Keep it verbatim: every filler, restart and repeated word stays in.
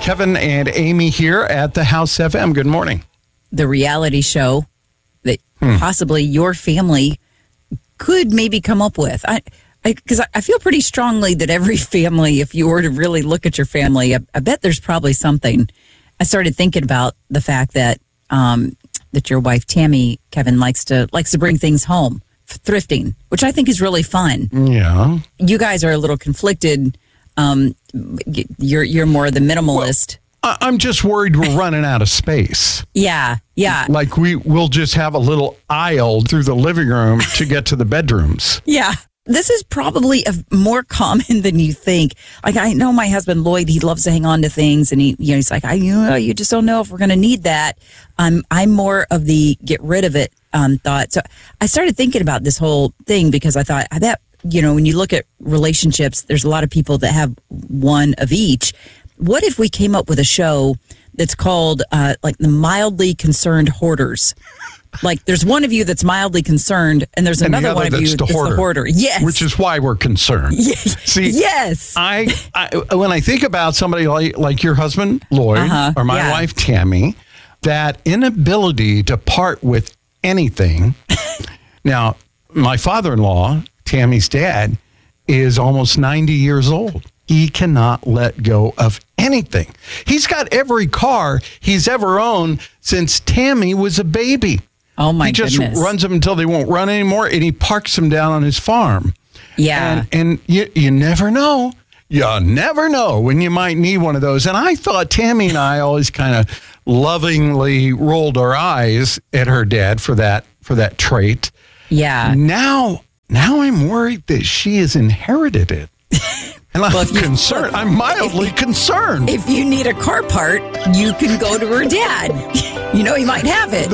Kevin and Amy here at the House F M. Good morning. The reality show that Hmm. possibly your family could maybe come up with. I because I, I feel pretty strongly that every family, if you were to really look at your family, I, I bet there's probably something. I started thinking about the fact that um, that your wife Tammy, Kevin, likes to likes to bring things home, thrifting, which I think is really fun. Yeah. You guys are a little conflicted. Um, you're you're more the minimalist. I- I'm just worried we're running out of space. Yeah, yeah. Like we will just have a little aisle through the living room to get to the bedrooms. Yeah. This is probably a, more common than you think. Like, I know my husband, Lloyd, he loves to hang on to things. And he, you know, he's like, I, you know, you just don't know if we're going to need that. Um, I'm more of the get rid of it um, thought. So I started thinking about this whole thing because I thought, I bet, you know, when you look at relationships, there's a lot of people that have one of each. What if we came up with a show that's called uh, like the Mildly Concerned Hoarders? Like, there's one of you that's mildly concerned, and there's And the another other one of that's you the that's hoarder. the hoarder. Yes. Which is why we're concerned. Yes. See, yes. I, I when I think about somebody like, like your husband, Lloyd, Uh-huh, or my yeah. wife, Tammy, that inability to part with anything. Now, my father-in-law, Tammy's dad, is almost ninety years old. He cannot let go of anything. He's got every car he's ever owned since Tammy was a baby. Oh, my He just goodness. runs them until they won't run anymore, and he parks them down on his farm. Yeah. And, and you, you never know. You never know when you might need one of those. And I thought Tammy and I always kind of lovingly rolled our eyes at her dad for that for that trait. Yeah. Now, now I'm worried that she has inherited it. And I'm Well, if you- concerned. I'm mildly concerned. If you need a car part, you can go to her dad. You know, he might have it.